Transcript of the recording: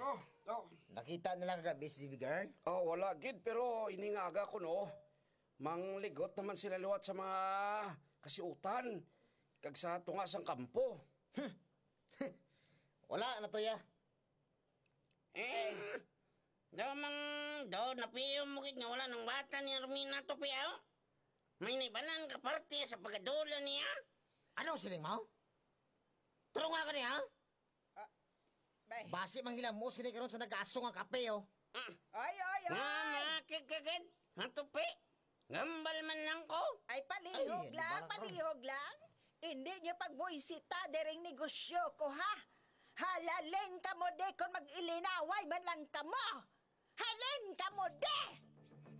Nakita na lang kagabi si girl? Oh, wala gid pero iningaga ko no. Mangligot naman sila luwat sa mga kasiutan. Kag sa tunga sang kampo. Wala na to ya. Daw napiyo mo kit nga wala ng bata ni Armina to piyaw. May naibanan ka parte sa pagkadula niya. Ano siling mo? Turo nga ka niya, ha? Bay. Basi manghilamus kini karon sa nag-aso nga kape, oh. Ay! Kikikit, hatupi. Gambal man lang ko. Ay, palihog Ay, lang, balang palihog lang. Hindi niyo pagbuisita dering negosyo ko, ha? Halalin ka mo de kung mag-ilinaway man lang ka mo. Halin ka mo de!